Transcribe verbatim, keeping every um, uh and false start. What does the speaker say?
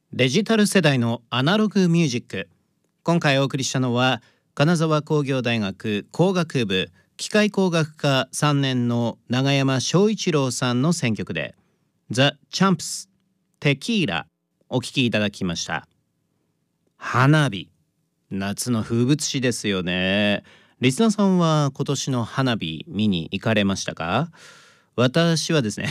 デジタル世代のアナログミュージック。今回お送りしたのは金沢工業大学工学部機械工学科さんねんの永山翔一郎さんの選曲で The Champs テキーラお聴きいただきました。花火、夏の風物詩ですよね。リスナーさんは今年の花火見に行かれましたか？私はですね